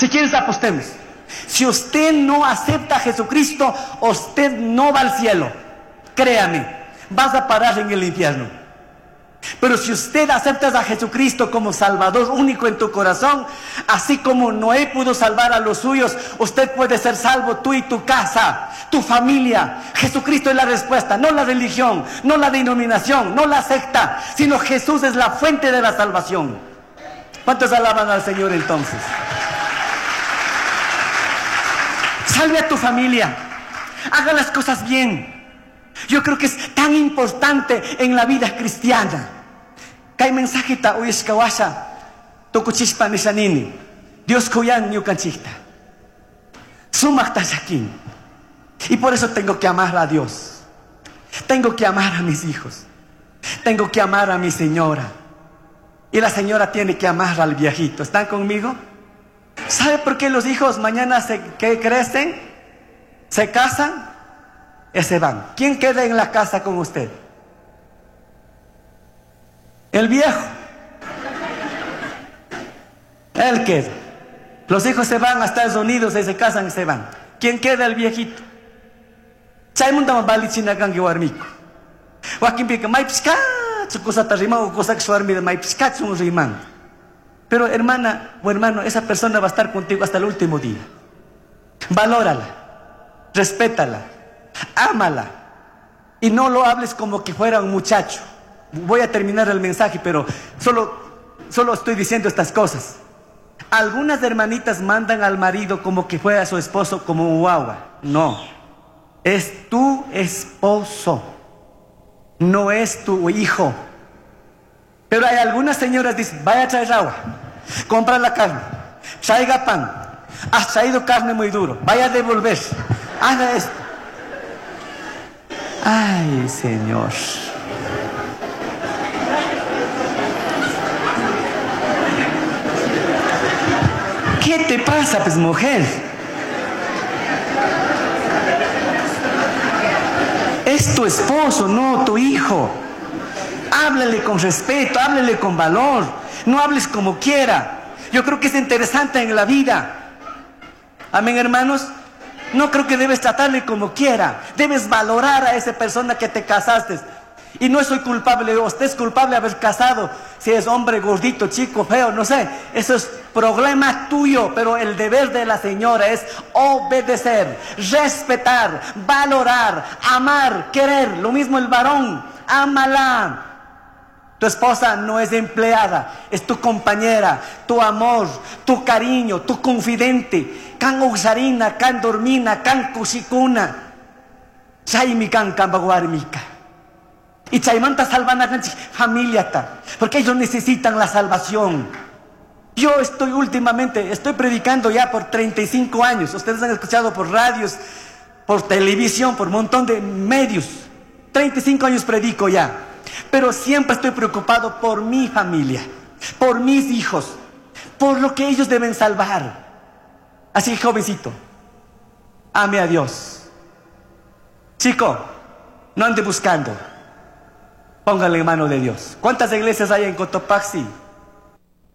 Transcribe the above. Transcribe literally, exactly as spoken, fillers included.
Si quieres apostemos. Si usted no acepta a Jesucristo, usted no va al cielo. Créame, vas a parar en el infierno. Pero si usted aceptas a Jesucristo como Salvador único en tu corazón, así como Noé pudo salvar a los suyos, usted puede ser salvo, tú y tu casa, tu familia. Jesucristo es la respuesta, no la religión, no la denominación, no la secta, sino Jesús es la fuente de la salvación. ¿Cuántos alaban al Señor entonces? Salve a tu familia, haga las cosas bien. Yo creo que es tan importante en la vida cristiana. Kay mensaje ta uyes kawasa tokuchispa nisanini. Dios kuyan ñukanchikta. Sumak tashakin. Y por eso tengo que amar a Dios. Tengo que amar a mis hijos. Tengo que amar a mi señora. Y la señora tiene que amar al viejito. ¿Están conmigo? ¿Sabe por qué los hijos mañana se que crecen? Se casan y se van. ¿Quién queda en la casa con usted? El viejo. Él queda. Los hijos se van a Estados Unidos y se casan y se van. ¿Quién queda? El viejito. Chaymunda balichina kan warmiko. Wakin pika may pisca, cosa tarima o cosa que suarmi de may pisca somos rimán. Pero hermana o hermano, esa persona va a estar contigo hasta el último día. Valórala, respétala, ámala y no lo hables como que fuera un muchacho. Voy a terminar el mensaje, pero solo, solo estoy diciendo estas cosas. Algunas hermanitas mandan al marido como que fuera su esposo, como un guagua. No, es tu esposo, no es tu hijo. Pero hay algunas señoras que dicen, vaya a traer agua, compra la carne, traiga pan, has traído carne muy duro, vaya a devolver, haga esto. Ay, Señor. ¿Qué te pasa, pues, mujer? Es tu esposo, no tu hijo. Háblale con respeto, háblale con valor. No hables como quiera. Yo creo que es interesante en la vida. Amén, hermanos. No creo que debes tratarle como quiera. Debes valorar a esa persona que te casaste. Y no soy culpable, usted es culpable de haber casado. Si es hombre, gordito, chico, feo, no sé. Eso es problema tuyo. Pero el deber de la señora es obedecer, respetar, valorar, amar, querer. Lo mismo el varón. Ámala. Tu esposa no es empleada, es tu compañera, tu amor, tu cariño, tu confidente. Kan usarina, kan dormina, kan kusikuna. Chaymi kan kambaguarmika. Y chaymanta salvan a la familia, porque ellos necesitan la salvación. Yo estoy últimamente, estoy predicando ya por treinta y cinco años. Ustedes han escuchado por radios, por televisión, por un montón de medios. treinta y cinco años predico ya. Pero siempre estoy preocupado por mi familia, por mis hijos, por lo que ellos deben salvar. Así que, jovencito, ame a Dios. Chico, no ande buscando. Póngale en mano de Dios. ¿Cuántas iglesias hay en Cotopaxi?